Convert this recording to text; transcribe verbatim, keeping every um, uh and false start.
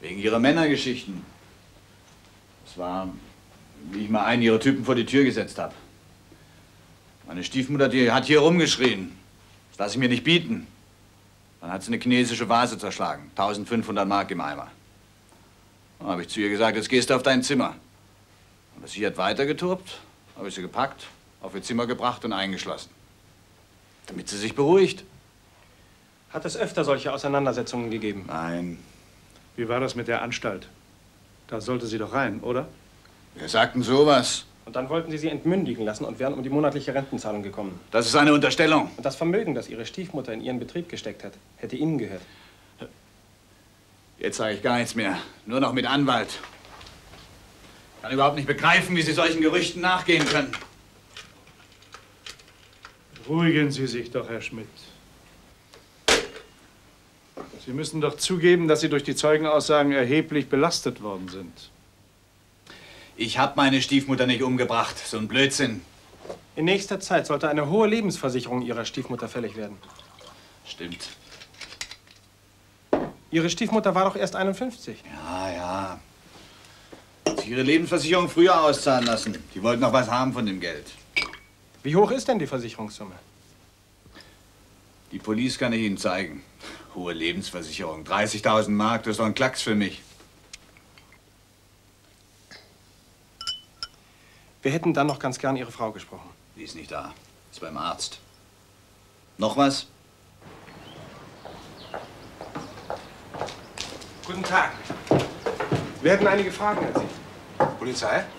Wegen ihrer Männergeschichten. Das war, wie ich mal einen ihrer Typen vor die Tür gesetzt habe. Meine Stiefmutter, die hat hier rumgeschrien. Das lasse ich mir nicht bieten. Dann hat sie eine chinesische Vase zerschlagen. eintausendfünfhundert Mark im Eimer. Dann habe ich zu ihr gesagt, jetzt gehst du auf dein Zimmer. Aber sie hat weitergetobt, habe ich sie gepackt, auf ihr Zimmer gebracht und eingeschlossen. Damit sie sich beruhigt. Hat es öfter solche Auseinandersetzungen gegeben? Nein. Wie war das mit der Anstalt? Da sollte sie doch rein, oder? Wir sagten sowas. Und dann wollten Sie sie entmündigen lassen und wären um die monatliche Rentenzahlung gekommen. Das ist eine Unterstellung. Und das Vermögen, das Ihre Stiefmutter in Ihren Betrieb gesteckt hat, hätte Ihnen gehört. Jetzt sage ich gar nichts mehr. Nur noch mit Anwalt. Ich kann überhaupt nicht begreifen, wie Sie solchen Gerüchten nachgehen können. Beruhigen Sie sich doch, Herr Schmidt. Sie müssen doch zugeben, dass Sie durch die Zeugenaussagen erheblich belastet worden sind. Ich habe meine Stiefmutter nicht umgebracht. So ein Blödsinn. In nächster Zeit sollte eine hohe Lebensversicherung Ihrer Stiefmutter fällig werden. Stimmt. Ihre Stiefmutter war doch erst einundfünfzig. Ja, ja. Hat sich ihre Lebensversicherung früher auszahlen lassen. Die wollten noch was haben von dem Geld. Wie hoch ist denn die Versicherungssumme? Die Police kann ich Ihnen zeigen. Hohe Lebensversicherung. dreißigtausend Mark, das ist doch ein Klacks für mich. Wir hätten dann noch ganz gern Ihre Frau gesprochen. Die ist nicht da. Ist beim Arzt. Noch was? Guten Tag. Wir hätten einige Fragen an Sie. Polizei?